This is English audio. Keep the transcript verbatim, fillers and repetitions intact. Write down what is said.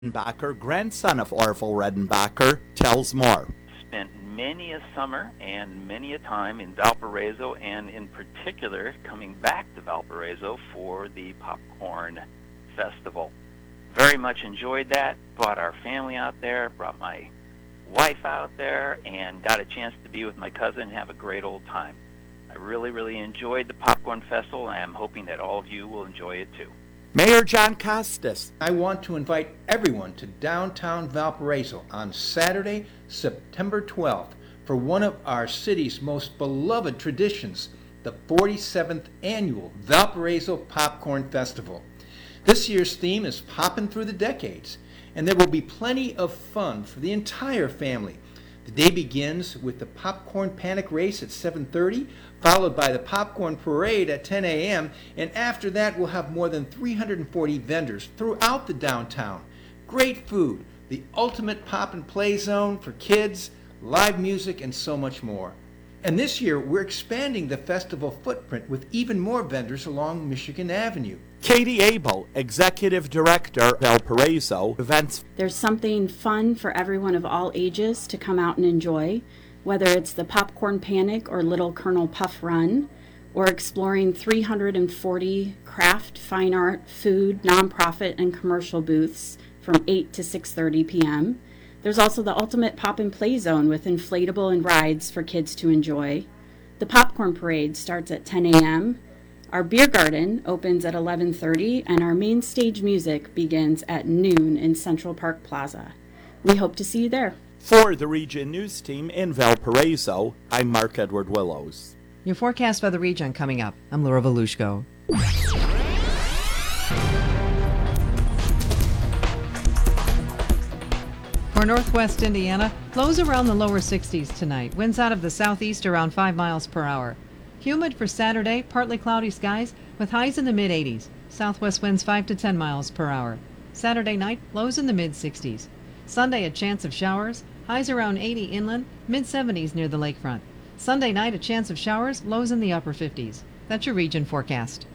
Redenbacher, grandson of Orville Redenbacher, tells more. Spent many a summer and many a time in Valparaiso, and in particular coming back to Valparaiso for the Popcorn Festival. Very much enjoyed that. Brought our family out there, brought my wife out there, and got a chance to be with my cousin and have a great old time. I really, really enjoyed the Popcorn Festival, and I'm hoping that all of you will enjoy it too. Mayor John Costas. I want to invite everyone to downtown Valparaiso on Saturday, September twelfth, for one of our city's most beloved traditions, the forty-seventh Annual Valparaiso Popcorn Festival. This year's theme is Poppin' Through the Decades, and there will be plenty of fun for the entire family. The day begins with the Popcorn Panic Race at seven thirty, followed by the Popcorn Parade at ten a.m., and after that we'll have more than three hundred forty vendors throughout the downtown. Great food, the ultimate pop and play zone for kids, live music, and so much more. And this year we're expanding the festival footprint with even more vendors along Michigan Avenue. Katie Abel, Executive Director, Valparaiso Events. There's something fun for everyone of all ages to come out and enjoy, whether it's the Popcorn Panic or Little Colonel Puff Run, or exploring three hundred forty craft, fine art, food, nonprofit, and commercial booths from eight to six thirty p.m. There's also the ultimate pop and play zone with inflatable and rides for kids to enjoy. The Popcorn Parade starts at ten a.m. Our beer garden opens at eleven thirty, and our main stage music begins at noon in Central Park Plaza. We hope to see you there. For the Region News Team in Valparaiso, I'm Mark Edward Willows. Your forecast for the region coming up. I'm Laura Volushko. For northwest Indiana, lows around the lower sixties tonight. Winds out of the southeast around five miles per hour. Humid for Saturday, partly cloudy skies with highs in the mid eighties. Southwest winds five to ten miles per hour. Saturday night, lows in the mid sixties. Sunday, a chance of showers, highs around eighty inland, mid seventies near the lakefront. Sunday night, a chance of showers, lows in the upper fifties. That's your region forecast.